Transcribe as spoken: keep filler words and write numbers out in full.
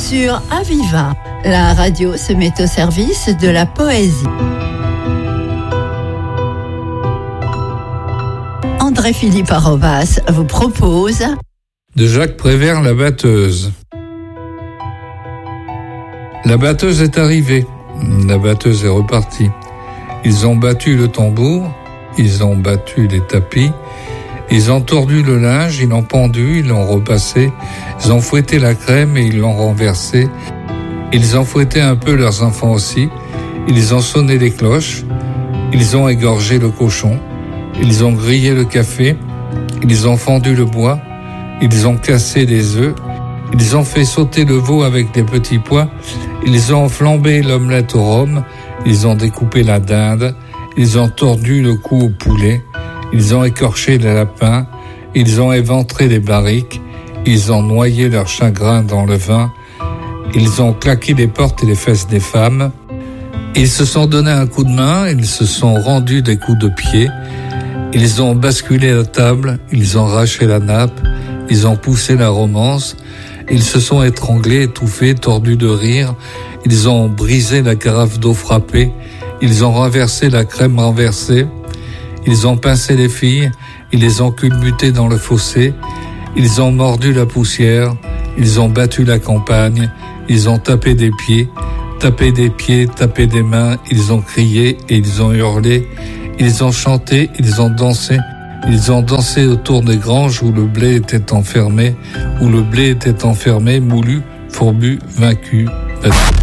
sur Aviva. La radio se met au service de la poésie. André-Philippe Arobas vous propose de Jacques Prévert, La batteuse. La batteuse est arrivée, la batteuse est repartie. Ils ont battu le tambour, ils ont battu les tapis, ils ont tordu le linge, ils l'ont pendu, ils l'ont repassé, ils ont fouetté la crème et ils l'ont renversé. Ils ont fouetté un peu leurs enfants aussi, ils ont sonné les cloches, ils ont égorgé le cochon, ils ont grillé le café, ils ont fendu le bois, ils ont cassé des œufs, ils ont fait sauter le veau avec des petits pois, ils ont flambé l'omelette au rhum, ils ont découpé la dinde, ils ont tordu le cou au poulet, ils ont écorché les lapins, ils ont éventré les barriques, ils ont noyé leur chagrin dans le vin, ils ont claqué les portes et les fesses des femmes, ils se sont donné un coup de main, ils se sont rendus des coups de pied, ils ont basculé la table, ils ont arraché la nappe, ils ont poussé la romance, ils se sont étranglés, étouffés, tordus de rire, ils ont brisé la carafe d'eau frappée, ils ont renversé la crème renversée, ils ont pincé les filles, ils les ont culbutées dans le fossé, ils ont mordu la poussière, ils ont battu la campagne, ils ont tapé des pieds, tapé des pieds, tapé des mains, ils ont crié et ils ont hurlé, ils ont chanté, ils ont dansé, ils ont dansé autour des granges où le blé était enfermé, où le blé était enfermé, moulu, fourbu, vaincu, battu.